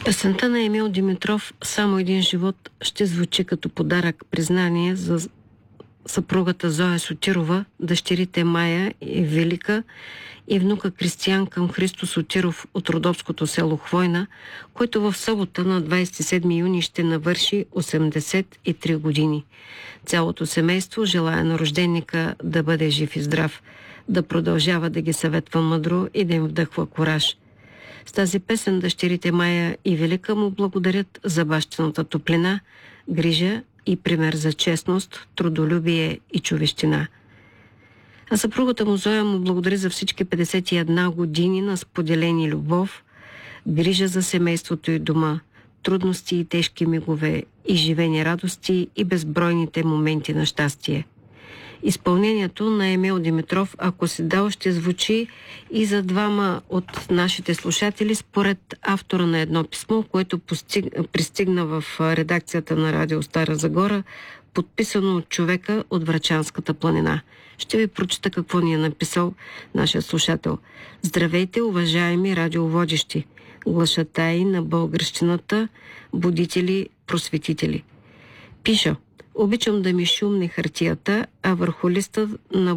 Песента на Емил Димитров "Само един живот" ще звучи като подарък, признание за съпругата Зоя Сотирова, дъщерите Мая и Велика и внука Кристиян към Христо Сотиров от родопското село Хвойна, който в събота на 27 юни ще навърши 83 години. Цялото семейство желая на рожденика да бъде жив и здрав, да продължава да ги съветва мъдро и да им вдъхва кураж. С тази песен дъщерите Мая и Велика му благодарят за бащината топлина, грижа и пример за честност, трудолюбие и човещина. А съпругата му Зоя му благодари за всички 51 години на споделени любов, грижа за семейството и дома, трудности и тежки мигове, изживени радости и безбройните моменти на щастие. Изпълнението на Емил Димитров, ако си дал, ще звучи и за двама от нашите слушатели, според автора на едно писмо, което пристигна в редакцията на Радио Стара Загора, подписано от човека от Врачанската планина. Ще ви прочета какво ни е написал нашия слушател. Здравейте, уважаеми радиоводещи, глашатаи на българщината, будители, просветители. Пиша: обичам да ми шумне хартията, а върху листа на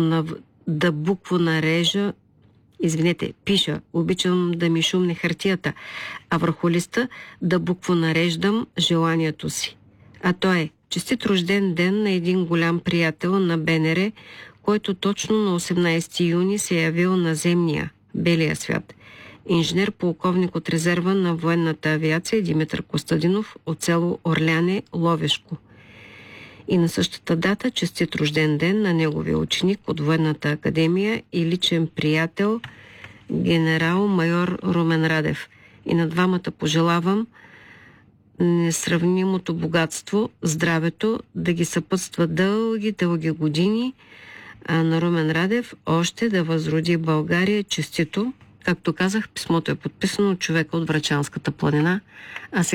букво нарежа. Пиша: обичам да ми шумне хартията, а върху листа да букво нареждам желанието си. А то е: честит рожден ден на един голям приятел на БНР, който точно на 18 юни се е явил на земния, белия свят. Инженер-полковник от резерва на военната авиация Димитър Костадинов от село Орляне, Ловешко. И на същата дата честит рожден ден на неговия ученик от военната академия и личен приятел генерал-майор Румен Радев. И на двамата пожелавам несравнимото богатство, здравето да ги съпътства дълги години, а на Румен Радев още да възроди България честито. Както казах, писмото е подписано от човека от Врачанската планина, а